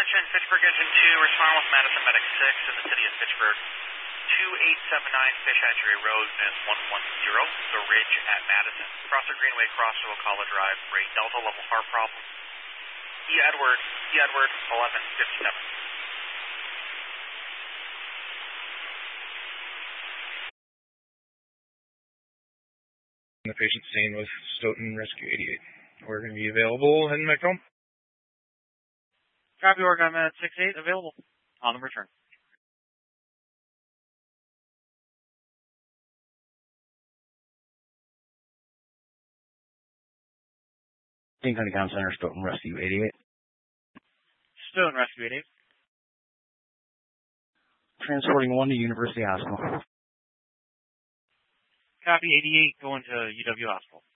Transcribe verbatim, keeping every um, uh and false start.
Attention, Fitchburg Engine two, respond with Madison Medic six in the city of Fitchburg. two eight seven nine Fish Hatchery Road, minutes one one zero, The Ridge at Madison. Cross the Greenway, cross to Ocala Drive, rate Delta, level heart problem. E. Edward, E. Edward, eleven fifty-seven. The patient's seen with Stoughton Rescue eighty-eight. We're going to be available heading back home. Copy, Oregon Med six eight, available. On the return. King County Comm Center, Stoughton Rescue eighty-eight. Stoughton Rescue eighty-eight. Transporting one to University Hospital. Copy, eighty-eight, going to U W Hospital.